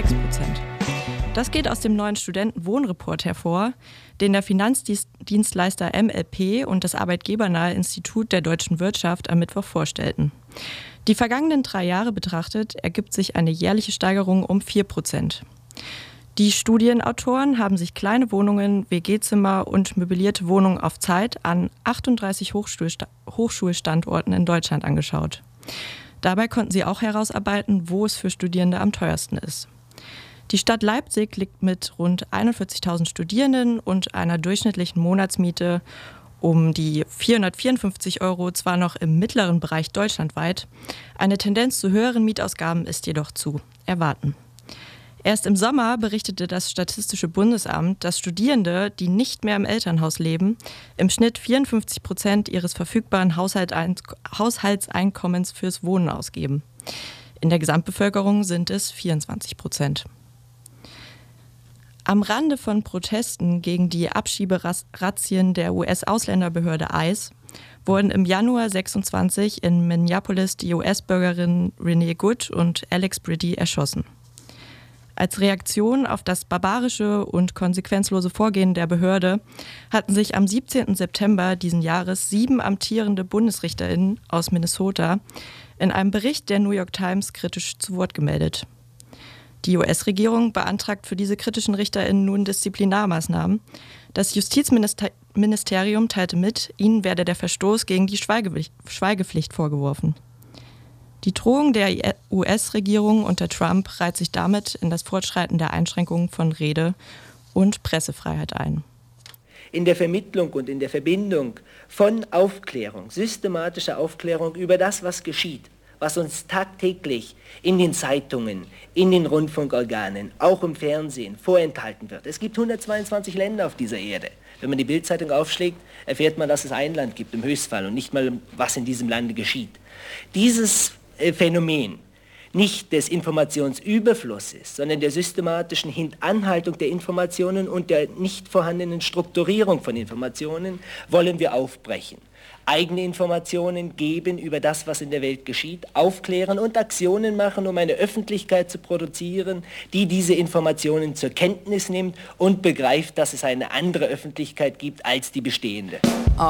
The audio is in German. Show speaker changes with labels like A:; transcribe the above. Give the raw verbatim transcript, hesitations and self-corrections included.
A: sechs Prozent. Das geht aus dem neuen Studentenwohnreport hervor, den der Finanzdienstleister M L P und das Arbeitgebernahe Institut der deutschen Wirtschaft am Mittwoch vorstellten. Die vergangenen drei Jahre betrachtet ergibt sich eine jährliche Steigerung um vier Prozent. Die Studienautoren haben sich kleine Wohnungen, W G-Zimmer und möblierte Wohnungen auf Zeit an achtunddreißig Hochschulsta- Hochschulstandorten in Deutschland angeschaut. Dabei konnten sie auch herausarbeiten, wo es für Studierende am teuersten ist. Die Stadt Leipzig liegt mit rund einundvierzigtausend Studierenden und einer durchschnittlichen Monatsmiete um die vierhundertvierundfünfzig Euro zwar noch im mittleren Bereich deutschlandweit. Eine Tendenz zu höheren Mietausgaben ist jedoch zu erwarten. Erst im Sommer berichtete das Statistische Bundesamt, dass Studierende, die nicht mehr im Elternhaus leben, im Schnitt vierundfünfzig Prozent ihres verfügbaren Haushaltseinkommens fürs Wohnen ausgeben. In der Gesamtbevölkerung sind es vierundzwanzig Prozent. Am Rande von Protesten gegen die Abschieberazzien der U S-Ausländerbehörde I C E wurden im Januar sechsundzwanzig in Minneapolis die U S-Bürgerinnen Renee Good und Alex Briddy erschossen. Als Reaktion auf das barbarische und konsequenzlose Vorgehen der Behörde hatten sich am siebzehnten September diesen Jahres sieben amtierende BundesrichterInnen aus Minnesota in einem Bericht der New York Times kritisch zu Wort gemeldet. Die U S-Regierung beantragt für diese kritischen RichterInnen nun Disziplinarmaßnahmen. Das Justizministerium teilte mit, ihnen werde der Verstoß gegen die Schweigepflicht, Schweigepflicht vorgeworfen. Die Drohung der U S-Regierung unter Trump reiht sich damit in das Fortschreiten der Einschränkungen von Rede- und Pressefreiheit ein.
B: In der Vermittlung und in der Verbindung von Aufklärung, systematischer Aufklärung über das, was geschieht, was uns tagtäglich in den Zeitungen, in den Rundfunkorganen, auch im Fernsehen vorenthalten wird. Es gibt hundertzweiundzwanzig Länder auf dieser Erde. Wenn man die Bild-Zeitung aufschlägt, erfährt man, dass es ein Land gibt im Höchstfall und nicht mal, was in diesem Lande geschieht. Dieses äh, Phänomen nicht des Informationsüberflusses, sondern der systematischen Hintanhaltung der Informationen und der nicht vorhandenen Strukturierung von Informationen wollen wir aufbrechen. Eigene Informationen geben über das, was in der Welt geschieht, aufklären und Aktionen machen, um eine Öffentlichkeit zu produzieren, die diese Informationen zur Kenntnis nimmt und begreift, dass es eine andere Öffentlichkeit gibt als die bestehende.